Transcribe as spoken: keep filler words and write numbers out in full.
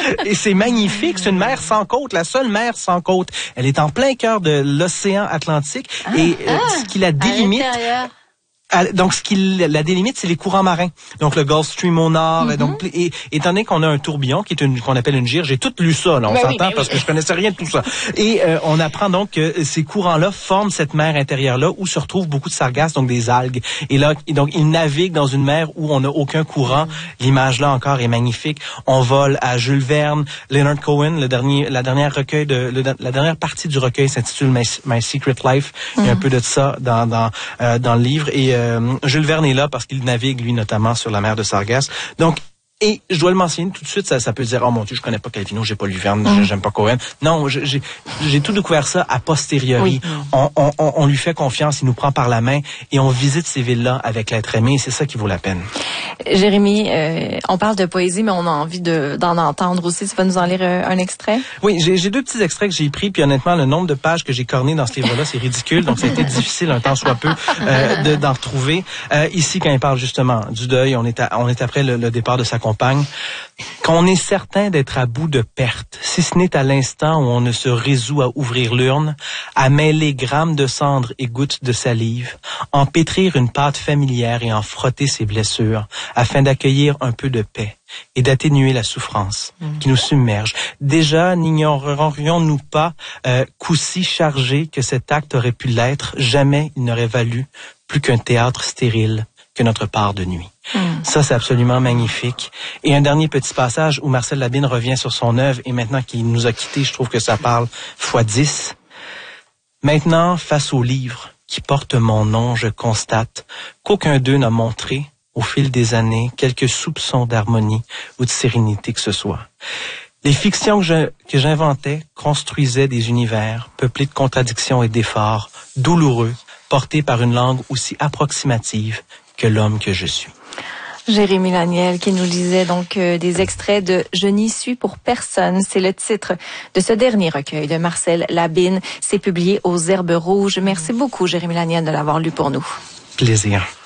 Et c'est magnifique. C'est une mer sans côte, la seule mer sans côte. Elle est en plein cœur de l'océan Atlantique. Ah, et euh, ah, ce qui la délimite... Donc, ce qui la délimite, c'est les courants marins. Donc, le Gulf Stream au nord. Mm-hmm. Et donc, et, étant donné qu'on a un tourbillon, qui est une, qu'on appelle une gyre, j'ai tout lu ça, là, on ben s'entend, oui, ben parce oui. que je connaissais rien de tout ça. Et euh, on apprend donc que ces courants-là forment cette mer intérieure-là où se retrouvent beaucoup de sargasses, donc des algues. Et là, donc, ils naviguent dans une mer où on n'a aucun courant. L'image-là, encore, est magnifique. On vole à Jules Verne, Leonard Cohen, le dernier, la dernière recueil de, le, la dernière partie du recueil s'intitule My, My Secret Life. Mm-hmm. Il y a un peu de ça dans, dans, euh, dans le livre. Et, euh, Jules Verne est là parce qu'il navigue, lui, notamment, sur la mer de Sargasse. Donc, et je dois le mentionner tout de suite, ça, ça peut dire, oh mon Dieu, je connais pas Calvino, j'ai pas lu Verne, mm. j'aime pas Cohen. Non, j'ai, j'ai tout découvert ça a posteriori. Oui. On, on, on lui fait confiance, il nous prend par la main et on visite ces villes-là avec l'être aimé. C'est ça qui vaut la peine. Jérémy, euh, on parle de poésie, mais on a envie de, d'en entendre aussi. Tu vas nous en lire euh, un extrait? Oui, j'ai, j'ai deux petits extraits que j'ai pris, puis honnêtement, le nombre de pages que j'ai cornées dans ce livre-là, c'est ridicule. Donc, ça a été difficile, un temps soit peu, euh, de, d'en retrouver. Euh, ici, quand il parle justement du deuil, on est, à, on est après le, le départ de sa compagne, qu'on est certain d'être à bout de perte, si ce n'est à l'instant où on ne se résout à ouvrir l'urne, à mêler grammes de cendres et gouttes de salive, en pétrir une pâte familière et en frotter ses blessures, afin d'accueillir un peu de paix et d'atténuer la souffrance mmh. qui nous submerge. Déjà, n'ignorerions-nous pas euh, qu'aussi chargé que cet acte aurait pu l'être, jamais il n'aurait valu plus qu'un théâtre stérile, que notre part de nuit. Mmh. Ça, c'est absolument magnifique. Et un dernier petit passage où Marcel Labine revient sur son œuvre et maintenant qu'il nous a quittés, je trouve que ça parle fois dix. Maintenant, face au livre qui porte mon nom, je constate qu'aucun d'eux n'a montré, au fil des années, quelques soupçons d'harmonie ou de sérénité que ce soit. Les fictions que, je, que j'inventais construisaient des univers peuplés de contradictions et d'efforts douloureux, portés par une langue aussi approximative que l'homme que je suis. Jérémy Laniel qui nous lisait donc euh, des extraits de « Je n'y suis pour personne ». C'est le titre de ce dernier recueil de Marcel Labine. C'est publié aux Herbes Rouges. Merci beaucoup, Jérémy Laniel, de l'avoir lu pour nous. Plaisir.